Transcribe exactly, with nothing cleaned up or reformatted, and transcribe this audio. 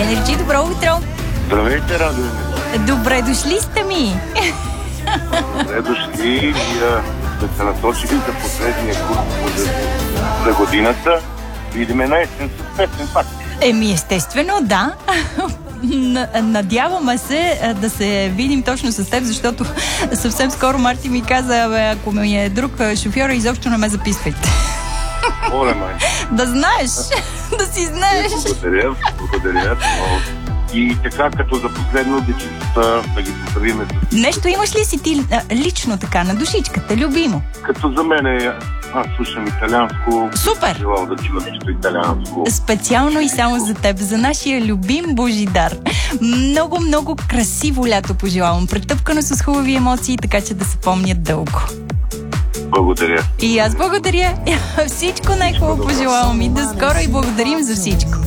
Енерджи, добро утро! Здравейте, Радо. Добре дошли сте ми! Добре дошли и да се насочили за последния курс за, за годината. Видиме наистина с песен факт. Еми, естествено, да. Надяваме се да се видим точно с теб, защото съвсем скоро Марти ми каза, бе, ако ми е друг шофьор, изобщо не ме записвайте. Оле, май. Да знаеш, да си знаеш. Благодаря, благодаря. И така, като за последно дечица, да ги поздравиме. Нещо имаш ли си ти лично така, на душичката, любимо? Като за мен е, аз слушам италианско. Супер! Желал да чува нещо италианско. Специално и само за теб, за нашия любим Божидар. Много, много красиво лято пожелавам. Претъпкано с хубави емоции, така че да се помнят дълго. Благодаря. И аз благодаря. Всичко най-хубаво пожелавам и до скоро и благодарим за всичко.